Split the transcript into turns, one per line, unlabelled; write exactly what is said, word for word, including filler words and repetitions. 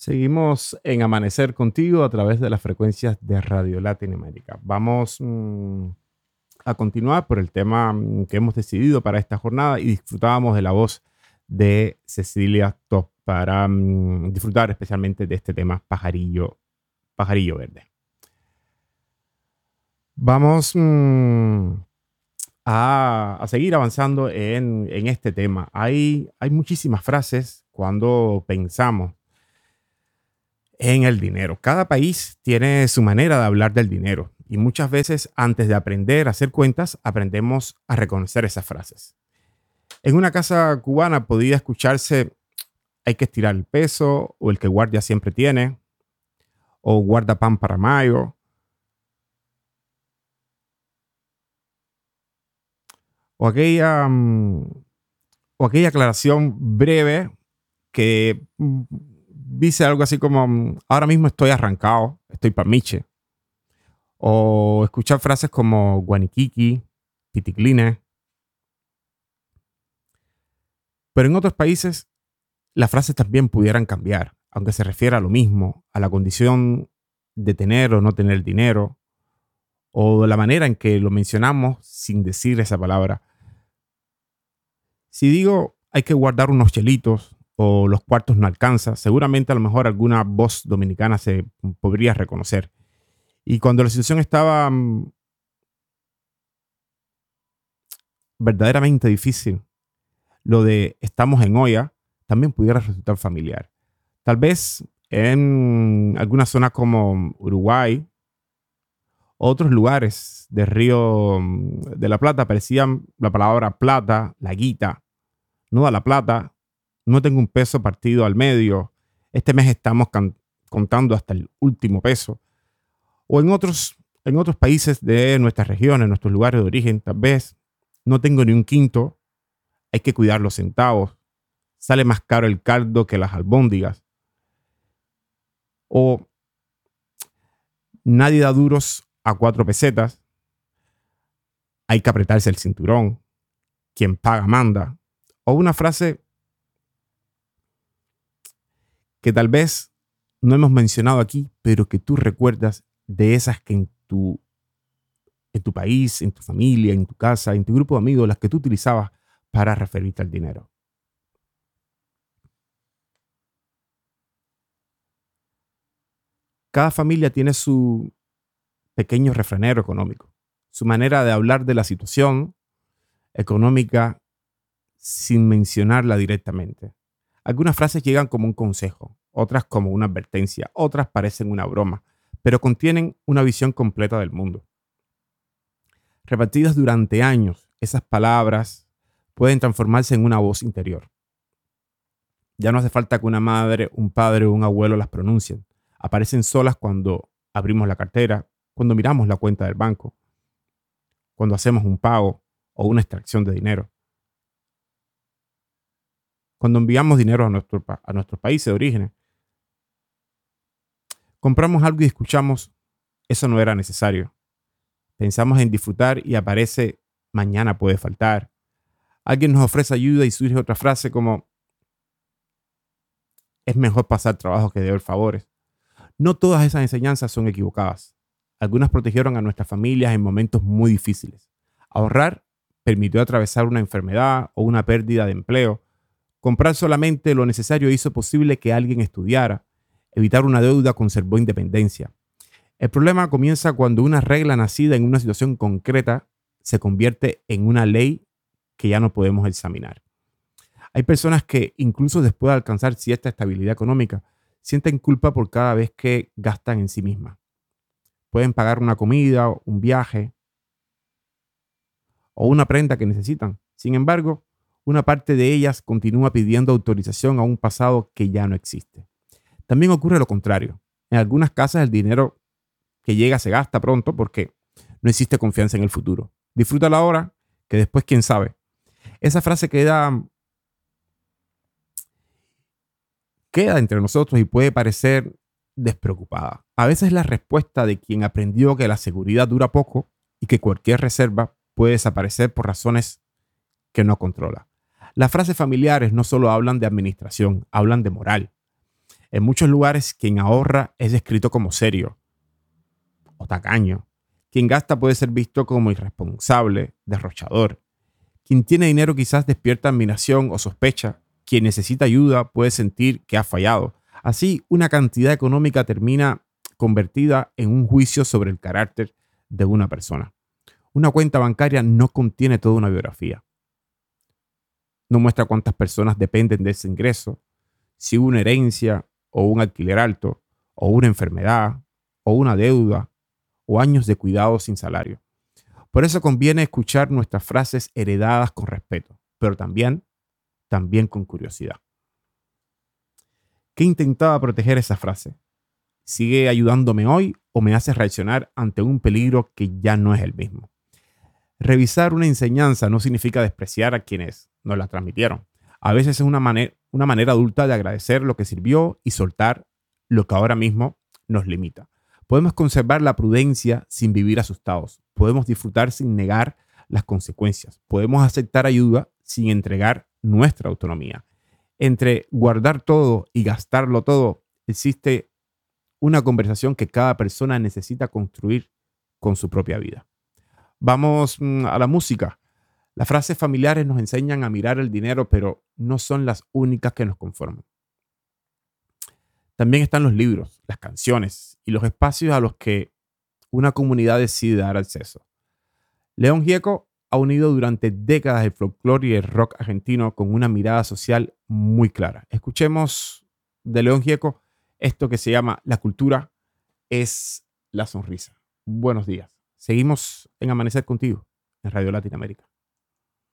Seguimos en Amanecer contigo a través de las frecuencias de Radio Latinoamérica. Vamos mm, a continuar por el tema mm, que hemos decidido para esta jornada y disfrutábamos de la voz de Cecilia Top para mm, disfrutar especialmente de este tema Pajarillo, Pajarillo Verde. Vamos mm, a, a seguir avanzando en, en este tema. Hay, hay muchísimas frases cuando pensamos en el dinero. Cada país tiene su manera de hablar del dinero y muchas veces antes de aprender a hacer cuentas, aprendemos a reconocer esas frases. En una casa cubana podía escucharse hay que estirar el peso o el que guardia siempre tiene o guarda pan para mayo o aquella, mm, o aquella aclaración breve que mm, dice algo así como mm, ahora mismo estoy arrancado, estoy pa' miche. O escuchar frases como guaniquiqui, piticline. Pero en otros países las frases también pudieran cambiar, aunque se refiera a lo mismo, a la condición de tener o no tener dinero, o de la manera en que lo mencionamos sin decir esa palabra. Si digo hay que guardar unos chelitos o los cuartos no alcanza, seguramente a lo mejor alguna voz dominicana se podría reconocer. Y cuando la situación estaba mm, verdaderamente difícil, lo de estamos en olla también pudiera resultar familiar. Tal vez en algunas zonas como Uruguay, otros lugares de Río mm, de la Plata aparecían la palabra plata, la guita, no da la plata, no tengo un peso partido al medio, este mes estamos can- contando hasta el último peso. O en otros, en otros países de nuestras regiones, nuestros lugares de origen, tal vez no tengo ni un quinto, hay que cuidar los centavos, sale más caro el caldo que las albóndigas. O nadie da duros a cuatro pesetas, hay que apretarse el cinturón, quien paga manda. O una frase que tal vez no hemos mencionado aquí, pero que tú recuerdas de esas que en tu, en tu país, en tu familia, en tu casa, en tu grupo de amigos, las que tú utilizabas para referirte al dinero. Cada familia tiene su pequeño refranero económico, su manera de hablar de la situación económica sin mencionarla directamente. Algunas frases llegan como un consejo, otras como una advertencia, otras parecen una broma, pero contienen una visión completa del mundo. Repetidas durante años, esas palabras pueden transformarse en una voz interior. Ya no hace falta que una madre, un padre o un abuelo las pronuncien. Aparecen solas cuando abrimos la cartera, cuando miramos la cuenta del banco, cuando hacemos un pago o una extracción de dinero, cuando enviamos dinero a, nuestro, a nuestros países de origen. Compramos algo y escuchamos, eso no era necesario. Pensamos en disfrutar y aparece, mañana puede faltar. Alguien nos ofrece ayuda y surge otra frase como, es mejor pasar trabajo que deber favores. No todas esas enseñanzas son equivocadas. Algunas protegieron a nuestras familias en momentos muy difíciles. Ahorrar permitió atravesar una enfermedad o una pérdida de empleo. Comprar solamente lo necesario hizo posible que alguien estudiara. Evitar una deuda conservó independencia. El problema comienza cuando una regla nacida en una situación concreta se convierte en una ley que ya no podemos examinar. Hay personas que incluso después de alcanzar cierta estabilidad económica sienten culpa por cada vez que gastan en sí mismas. Pueden pagar una comida, un viaje o una prenda que necesitan. Sin embargo, una parte de ellas continúa pidiendo autorización a un pasado que ya no existe. También ocurre lo contrario. En algunas casas el dinero que llega se gasta pronto porque no existe confianza en el futuro. Disfrútalo ahora, que después quién sabe. Esa frase queda, queda entre nosotros y puede parecer despreocupada. A veces es la respuesta de quien aprendió que la seguridad dura poco y que cualquier reserva puede desaparecer por razones que no controla. Las frases familiares no solo hablan de administración, hablan de moral. En muchos lugares, quien ahorra es descrito como serio o tacaño. Quien gasta puede ser visto como irresponsable, derrochador. Quien tiene dinero quizás despierta admiración o sospecha. Quien necesita ayuda puede sentir que ha fallado. Así, una cantidad económica termina convertida en un juicio sobre el carácter de una persona. Una cuenta bancaria no contiene toda una biografía. No muestra cuántas personas dependen de ese ingreso, si hubo una herencia o un alquiler alto, o una enfermedad, o una deuda, o años de cuidado sin salario. Por eso conviene escuchar nuestras frases heredadas con respeto, pero también, también con curiosidad. ¿Qué intentaba proteger esa frase? ¿Sigue ayudándome hoy o me hace reaccionar ante un peligro que ya no es el mismo? Revisar una enseñanza no significa despreciar a quienes nos la transmitieron. A veces es una, maner- una manera adulta de agradecer lo que sirvió y soltar lo que ahora mismo nos limita. Podemos conservar la prudencia sin vivir asustados. Podemos disfrutar sin negar las consecuencias. Podemos aceptar ayuda sin entregar nuestra autonomía. Entre guardar todo y gastarlo todo, existe una conversación que cada persona necesita construir con su propia vida. Vamos mm, a la música. Las frases familiares nos enseñan a mirar el dinero, pero no son las únicas que nos conforman. También están los libros, las canciones y los espacios a los que una comunidad decide dar acceso. León Gieco ha unido durante décadas el folclore y el rock argentino con una mirada social muy clara. Escuchemos de León Gieco esto que se llama La cultura es la sonrisa. Buenos días. Seguimos en Amanecer contigo en Radio Latinoamérica.